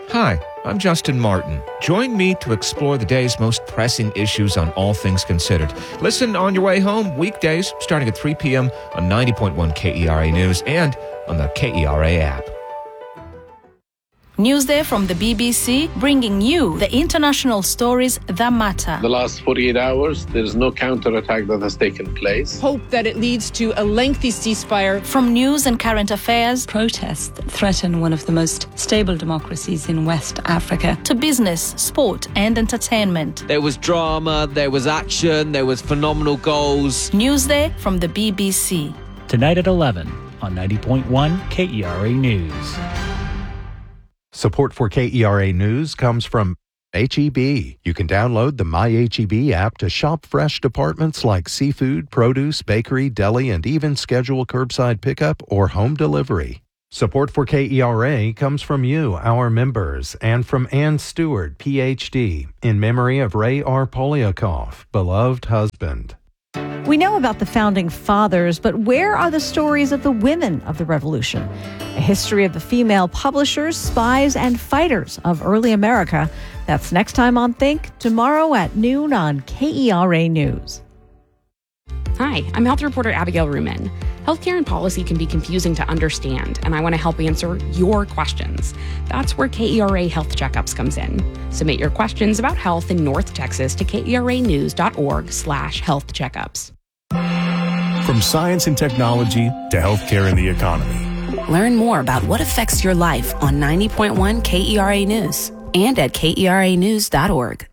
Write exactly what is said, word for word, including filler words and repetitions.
Hi, I'm Justin Martin. Join me to explore the day's most pressing issues on All Things Considered. Listen on your way home weekdays starting at three p.m. on ninety point one K E R A News and on the K E R A app. Newsday from the B B C, bringing you the international stories that matter. The last forty-eight hours, there is no counterattack that has taken place. Hope that it leads to a lengthy ceasefire. From news and current affairs, protests that threaten one of the most stable democracies in West Africa, to business, sport and entertainment. There was drama, there was action, there was phenomenal goals. Newsday from the B B C. Tonight at eleven on ninety point one K E R A News. Support for K E R A News comes from H E B. You can download the My H E B app to shop fresh departments like seafood, produce, bakery, deli, and even schedule curbside pickup or home delivery. Support for K E R A comes from you, our members, and from Ann Stewart, P H D, in memory of Ray R. Polyakov, beloved husband. We know about the founding fathers, but where are the stories of the women of the revolution? A history of the female publishers, spies, and fighters of early America. That's next time on Think, tomorrow at noon on K E R A News. Hi, I'm health reporter Abigail Ruman. Healthcare and policy can be confusing to understand, and I want to help answer your questions. That's where K E R A Health Checkups comes in. Submit your questions about health in North Texas to keranews.org slash health checkups. From science and technology to healthcare and the economy. Learn more about what affects your life on ninety point one K E R A News and at K E R A news dot org.